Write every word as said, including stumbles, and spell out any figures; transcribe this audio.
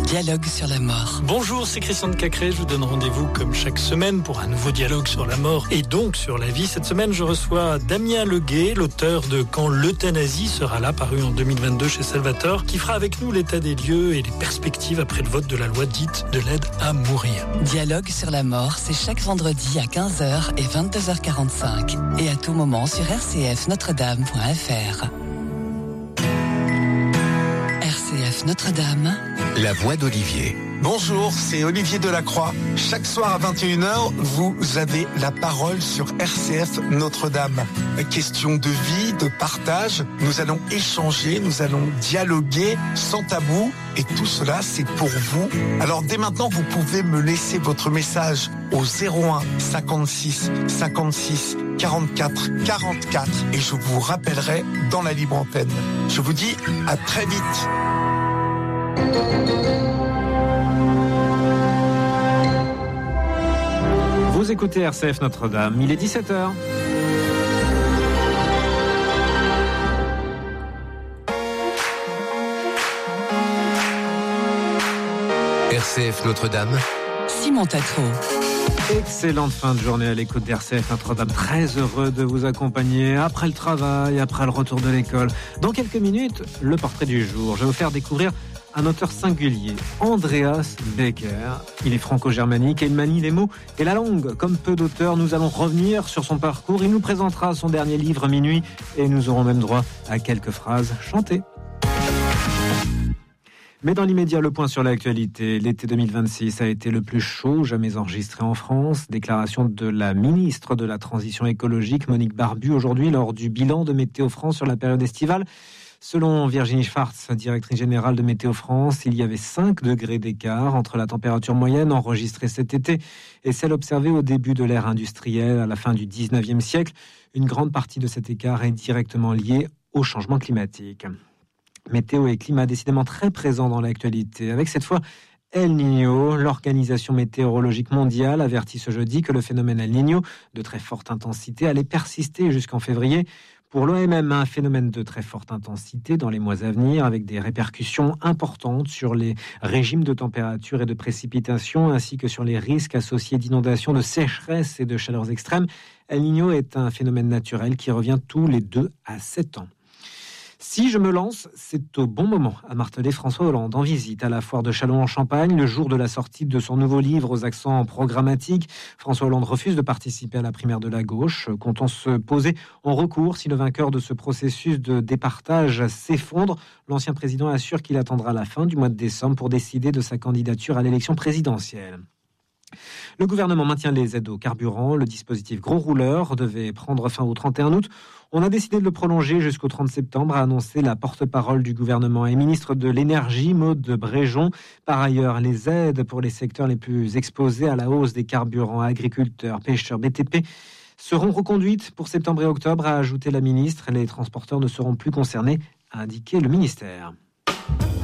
Dialogue sur la mort. Bonjour, c'est Christian de Cacré. Je vous donne rendez-vous comme chaque semaine pour un nouveau dialogue sur la mort et donc sur la vie. Cette semaine, je reçois Damien Leguet, l'auteur de Quand l'euthanasie sera là, paru en deux mille vingt-deux chez Salvator, qui fera avec nous l'état des lieux et les perspectives après le vote de la loi dite de l'aide à mourir. Dialogue sur la mort, c'est chaque vendredi à quinze heures et vingt-deux heures quarante-cinq et à tout moment sur r c f notre dame point f r. R C F Notre-Dame. La voix d'Olivier. Bonjour, c'est Olivier Delacroix. Chaque soir à vingt et une heures, vous avez la parole sur R C F Notre-Dame. Question de vie, de partage. Nous allons échanger, nous allons dialoguer sans tabou. Et tout cela, c'est pour vous. Alors dès maintenant, vous pouvez me laisser votre message au zéro un cinquante-six cinquante-six quarante-quatre quarante-quatre et je vous rappellerai dans la libre antenne. Je vous dis à très vite. Vous écoutez R C F Notre-Dame, il est dix-sept heures. R C F Notre-Dame. Simon Tatro. Excellente fin de journée à l'écoute d'R C F Notre-Dame. Très heureux de vous accompagner après le travail, après le retour de l'école. Dans quelques minutes, le portrait du jour. Je vais vous faire découvrir un auteur singulier, Andreas Becker. Il est franco-germanique et il manie les mots et la langue. Comme peu d'auteurs, nous allons revenir sur son parcours. Il nous présentera son dernier livre, Minuit, et nous aurons même droit à quelques phrases chantées. Mais dans l'immédiat, le point sur l'actualité. L'été deux mille vingt-six a été le plus chaud jamais enregistré en France. Déclaration de la ministre de la Transition écologique, Monique Barbu, aujourd'hui, lors du bilan de Météo France sur la période estivale. Selon Virginie Schwartz, directrice générale de Météo France, il y avait cinq degrés d'écart entre la température moyenne enregistrée cet été et celle observée au début de l'ère industrielle à la fin du dix-neuvième siècle. Une grande partie de cet écart est directement liée au changement climatique. Météo et climat décidément très présents dans l'actualité. Avec cette fois El Niño, l'Organisation météorologique mondiale avertit ce jeudi que le phénomène El Niño de très forte intensité allait persister jusqu'en février. Pour l'O M M, un phénomène de très forte intensité dans les mois à venir, avec des répercussions importantes sur les régimes de température et de précipitation, ainsi que sur les risques associés d'inondations, de sécheresse et de chaleurs extrêmes. El Niño est un phénomène naturel qui revient tous les deux à sept ans. Si je me lance, c'est au bon moment, a martelé François Hollande en visite à la foire de Châlons-en-Champagne, le jour de la sortie de son nouveau livre aux accents programmatiques. François Hollande refuse de participer à la primaire de la gauche, comptant se poser en recours si le vainqueur de ce processus de départage s'effondre. L'ancien président assure qu'il attendra la fin du mois de décembre pour décider de sa candidature à l'élection présidentielle. Le gouvernement maintient les aides au carburant. Le dispositif Gros Rouleur devait prendre fin au trente et un août. On a décidé de le prolonger jusqu'au trente septembre, a annoncé la porte-parole du gouvernement et ministre de l'Énergie, Maud Bréjon. Par ailleurs, les aides pour les secteurs les plus exposés à la hausse des carburants, agriculteurs, pêcheurs, B T P, seront reconduites pour septembre et octobre, a ajouté la ministre. Les transporteurs ne seront plus concernés, a indiqué le ministère.